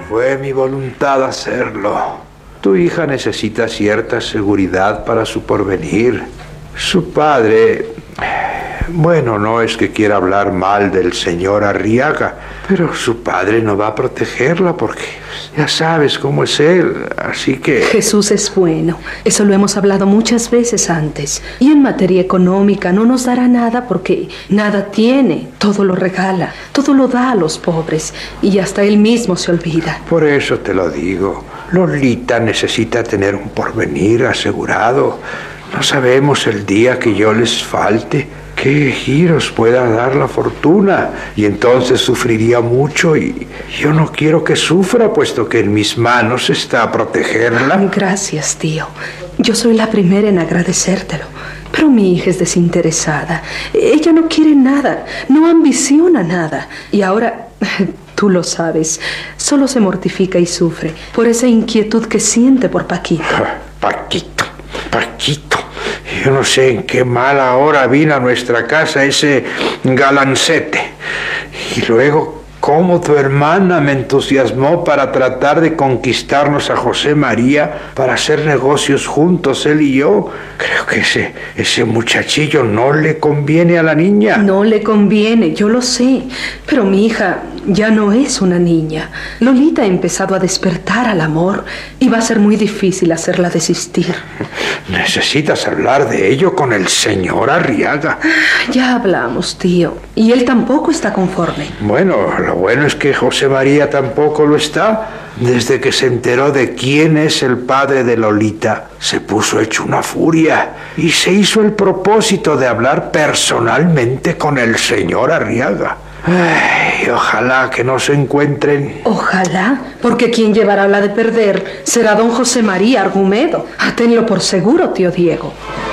Fue mi voluntad hacerlo. Tu hija necesita cierta seguridad para su porvenir. Su padre... Bueno, no es que quiera hablar mal del señor Arriaga, pero su padre no va a protegerla porque ya sabes cómo es él, así que... Jesús es bueno, eso lo hemos hablado muchas veces antes. Y en materia económica no nos dará nada porque nada tiene, todo lo regala, todo lo da a los pobres y hasta él mismo se olvida. Por eso te lo digo, Lolita necesita tener un porvenir asegurado. No sabemos el día que yo les falte, qué giros pueda dar la fortuna, y entonces sufriría mucho, y yo no quiero que sufra, puesto que en mis manos está protegerla. Gracias, tío. Yo soy la primera en agradecértelo. Pero mi hija es desinteresada. Ella no quiere nada, no ambiciona nada. Y ahora, tú lo sabes, solo se mortifica y sufre por esa inquietud que siente por Paquito. Paquito. Yo no sé en qué mala hora vino a nuestra casa ese galancete. Y luego, cómo tu hermana me entusiasmó para tratar de conquistarnos a José María para hacer negocios juntos, él y yo. Creo que ese muchachillo no le conviene a la niña. No le conviene, yo lo sé. Pero mi hija ya no es una niña. Lolita ha empezado a despertar al amor y va a ser muy difícil hacerla desistir. Necesitas hablar de ello con el señor Arriaga. Ya hablamos, tío, y él tampoco está conforme. Bueno, lo bueno es que José María tampoco lo está. Desde que se enteró de quién es el padre de Lolita, se puso hecho una furia y se hizo el propósito de hablar personalmente con el señor Arriaga. Ay, ojalá que no se encuentren. Ojalá, porque quien llevará la de perder será don José María Argumedo. Tenlo por seguro, tío Diego.